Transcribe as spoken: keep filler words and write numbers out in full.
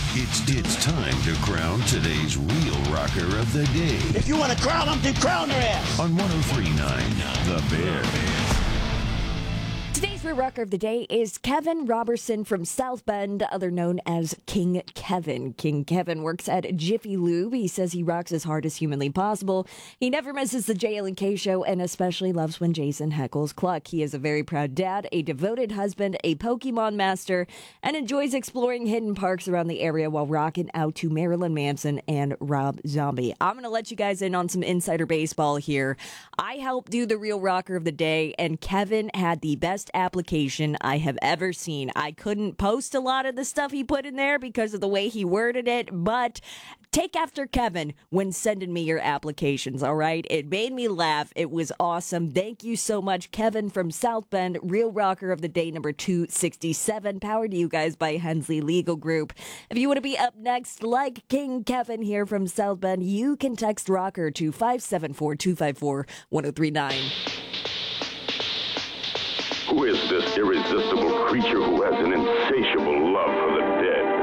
It's it's time to crown today's real rocker of the day. If you want to crown them, then crown their ass. On one oh three point nine, The Bear. Today's real rocker of the day is Kevin Robertson from South Bend, other known as King Kevin. King Kevin works at Jiffy Lube. He says he rocks as hard as humanly possible. He never misses the J L and K show and especially loves when Jason heckles Cluck. He is a very proud dad, a devoted husband, a Pokemon master, and enjoys exploring hidden parks around the area while rocking out to Marilyn Manson and Rob Zombie. I'm going to let you guys in on some insider baseball here. I helped do the real rocker of the day, and Kevin had the best application I have ever seen. I couldn't post a lot of the stuff he put in there because of the way he worded it, but take after Kevin when sending me your applications, all right? It made me laugh. It was awesome. Thank you so much, Kevin from South Bend, Real Rocker of the Day number two sixty-seven, powered to you guys by Hensley Legal Group. If you want to be up next, like King Kevin here from South Bend, you can text Rocker to five seven four, two five four, one oh three nine. Who is this irresistible creature who has an insatiable love for the dead?